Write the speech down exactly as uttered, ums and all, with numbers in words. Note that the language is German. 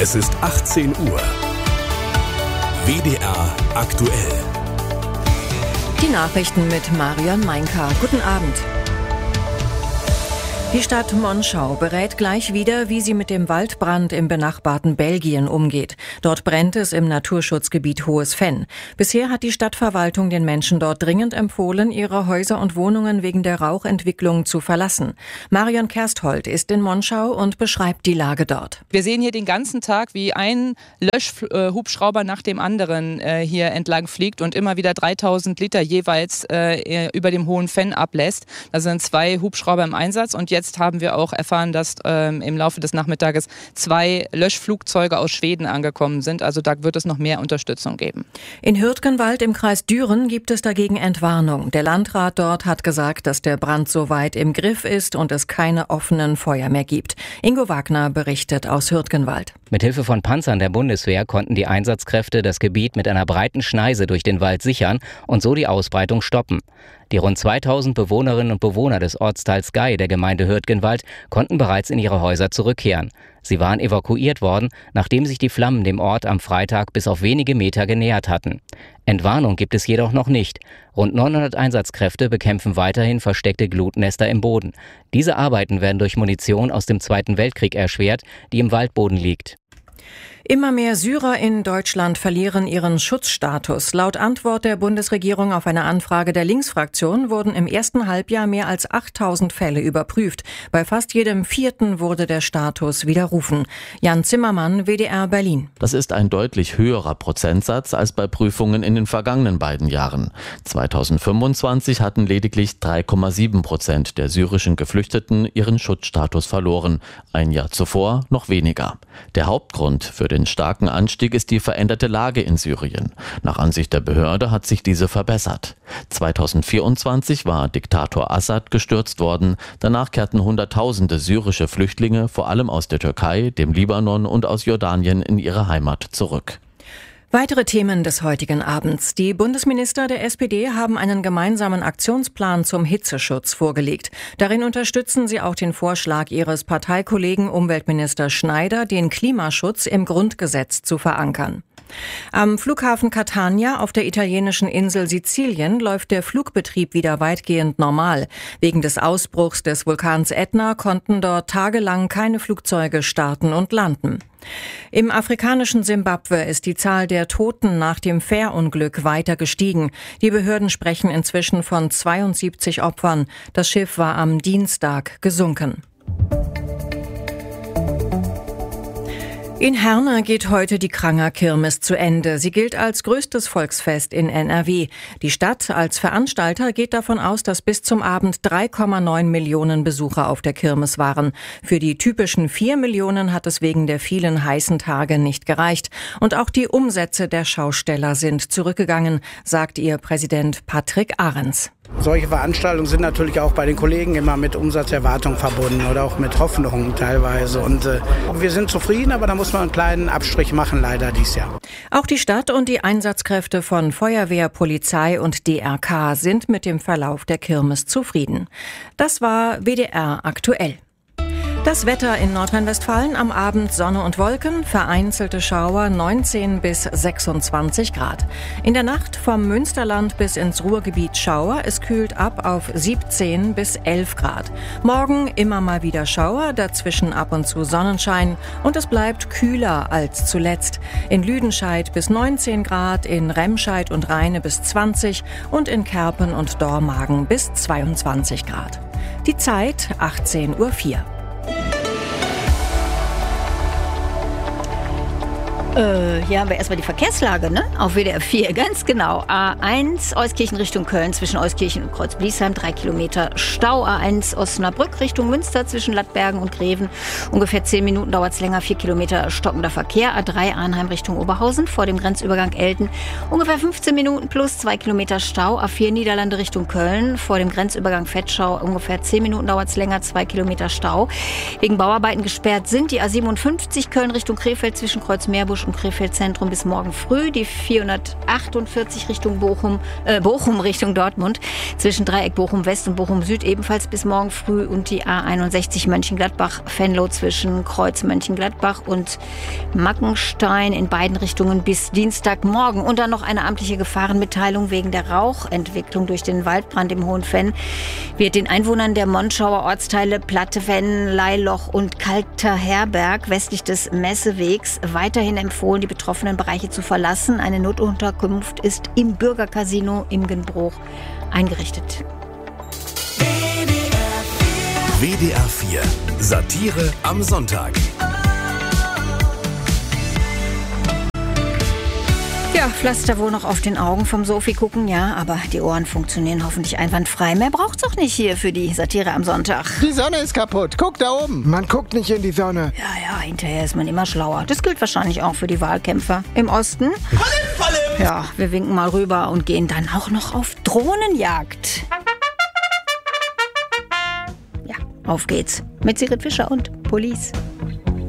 Es ist achtzehn Uhr. W D R aktuell. Die Nachrichten mit Marion Meinka. Guten Abend. Die Stadt Monschau berät gleich wieder, wie sie mit dem Waldbrand im benachbarten Belgien umgeht. Dort brennt es im Naturschutzgebiet Hohes Venn. Bisher hat die Stadtverwaltung den Menschen dort dringend empfohlen, ihre Häuser und Wohnungen wegen der Rauchentwicklung zu verlassen. Marion Kersthold ist in Monschau und beschreibt die Lage dort. Wir sehen hier den ganzen Tag, wie ein Löschhubschrauber nach dem anderen äh, hier entlang fliegt und immer wieder dreitausend Liter jeweils äh, über dem Hohen Venn ablässt. Da sind zwei Hubschrauber im Einsatz und jetzt Jetzt haben wir auch erfahren, dass ähm, im Laufe des Nachmittages zwei Löschflugzeuge aus Schweden angekommen sind. Also da wird es noch mehr Unterstützung geben. In Hürtgenwald im Kreis Düren gibt es dagegen Entwarnung. Der Landrat dort hat gesagt, dass der Brand soweit im Griff ist und es keine offenen Feuer mehr gibt. Ingo Wagner berichtet aus Hürtgenwald. Mithilfe von Panzern der Bundeswehr konnten die Einsatzkräfte das Gebiet mit einer breiten Schneise durch den Wald sichern und so die Ausbreitung stoppen. Die rund zweitausend Bewohnerinnen und Bewohner des Ortsteils Gei der Gemeinde Hürtgenwald konnten bereits in ihre Häuser zurückkehren. Sie waren evakuiert worden, nachdem sich die Flammen dem Ort am Freitag bis auf wenige Meter genähert hatten. Entwarnung gibt es jedoch noch nicht. Rund neunhundert Einsatzkräfte bekämpfen weiterhin versteckte Glutnester im Boden. Diese Arbeiten werden durch Munition aus dem Zweiten Weltkrieg erschwert, die im Waldboden liegt. Immer mehr Syrer in Deutschland verlieren ihren Schutzstatus. Laut Antwort der Bundesregierung auf eine Anfrage der Linksfraktion wurden im ersten Halbjahr mehr als achttausend Fälle überprüft. Bei fast jedem vierten wurde der Status widerrufen. Jan Zimmermann, W D R Berlin. Das ist ein deutlich höherer Prozentsatz als bei Prüfungen in den vergangenen beiden Jahren. zweitausendfünfundzwanzig hatten lediglich drei Komma sieben Prozent der syrischen Geflüchteten ihren Schutzstatus verloren. Ein Jahr zuvor noch weniger. Der Hauptgrund für den starken Anstieg ist die veränderte Lage in Syrien. Nach Ansicht der Behörde hat sich diese verbessert. zweitausendvierundzwanzig war Diktator Assad gestürzt worden. Danach kehrten Hunderttausende syrische Flüchtlinge, vor allem aus der Türkei, dem Libanon und aus Jordanien, in ihre Heimat zurück. Weitere Themen des heutigen Abends. Die Bundesminister der S P D haben einen gemeinsamen Aktionsplan zum Hitzeschutz vorgelegt. Darin unterstützen sie auch den Vorschlag ihres Parteikollegen Umweltminister Schneider, den Klimaschutz im Grundgesetz zu verankern. Am Flughafen Catania auf der italienischen Insel Sizilien läuft der Flugbetrieb wieder weitgehend normal. Wegen des Ausbruchs des Vulkans Ätna konnten dort tagelang keine Flugzeuge starten und landen. Im afrikanischen Simbabwe ist die Zahl der Toten nach dem Fährunglück weiter gestiegen. Die Behörden sprechen inzwischen von zweiundsiebzig Opfern. Das Schiff war am Dienstag gesunken. In Herne geht heute die Kranger Kirmes zu Ende. Sie gilt als größtes Volksfest in N R W. Die Stadt als Veranstalter geht davon aus, dass bis zum Abend drei Komma neun Millionen Besucher auf der Kirmes waren. Für die typischen vier Millionen hat es wegen der vielen heißen Tage nicht gereicht. Und auch die Umsätze der Schausteller sind zurückgegangen, sagt ihr Präsident Patrick Ahrens. Solche Veranstaltungen sind natürlich auch bei den Kollegen immer mit Umsatzerwartung verbunden oder auch mit Hoffnungen teilweise. Und äh, wir sind zufrieden, aber da muss man einen kleinen Abstrich machen, leider dieses Jahr. Auch die Stadt und die Einsatzkräfte von Feuerwehr, Polizei und D R K sind mit dem Verlauf der Kirmes zufrieden. Das war W D R aktuell. Das Wetter in Nordrhein-Westfalen: am Abend Sonne und Wolken, vereinzelte Schauer, neunzehn bis sechsundzwanzig Grad. In der Nacht vom Münsterland bis ins Ruhrgebiet Schauer, es kühlt ab auf siebzehn bis elf Grad. Morgen immer mal wieder Schauer, dazwischen ab und zu Sonnenschein und es bleibt kühler als zuletzt. In Lüdenscheid bis neunzehn Grad, in Remscheid und Rheine bis zwanzig und in Kerpen und Dormagen bis zweiundzwanzig Grad. Die Zeit achtzehn Uhr vier. Äh, hier haben wir erstmal die Verkehrslage, ne? Auf W D R vier, ganz genau. A eins Euskirchen Richtung Köln zwischen Euskirchen und Kreuzbliesheim, drei Kilometer Stau. A eins Osnabrück Richtung Münster zwischen Lattbergen und Greven. Ungefähr zehn Minuten dauert es länger, vier Kilometer stockender Verkehr. A drei Arnheim Richtung Oberhausen vor dem Grenzübergang Elten. Ungefähr fünfzehn Minuten plus zwei Kilometer Stau. A vier Niederlande Richtung Köln vor dem Grenzübergang Vetschau. Ungefähr zehn Minuten dauert es länger, zwei Kilometer Stau. Wegen Bauarbeiten gesperrt sind die A siebenundfünfzig Köln Richtung Krefeld zwischen Kreuzmeerbusch Busch und Krefeld Zentrum bis morgen früh. Die vierhundertachtundvierzig Richtung Bochum, äh, Bochum Richtung Dortmund. Zwischen Dreieck Bochum West und Bochum Süd ebenfalls bis morgen früh. Und die A einundsechzig Mönchengladbach-Venlo zwischen Kreuz Mönchengladbach und Mackenstein in beiden Richtungen bis Dienstagmorgen. Und dann noch eine amtliche Gefahrenmitteilung wegen der Rauchentwicklung durch den Waldbrand im Hohenfenn. Wird den Einwohnern der Monschauer Ortsteile Plattefenn, Leiloch und Kalter Herberg westlich des Messewegs weiterhin empfohlen, die betroffenen Bereiche zu verlassen. Eine Notunterkunft ist im Bürgercasino im Genbruch eingerichtet. W D R vier. Satire am Sonntag. Ja, Pflaster wohl noch auf den Augen vom Sofi gucken, ja, aber die Ohren funktionieren hoffentlich einwandfrei. Mehr braucht's doch nicht hier für die Satire am Sonntag. Die Sonne ist kaputt. Guck da oben. Man guckt nicht in die Sonne. Ja, ja, hinterher ist man immer schlauer. Das gilt wahrscheinlich auch für die Wahlkämpfer im Osten. Palim, palim. Ja, wir winken mal rüber und gehen dann auch noch auf Drohnenjagd. Ja, auf geht's. Mit Sigrid Fischer und Police.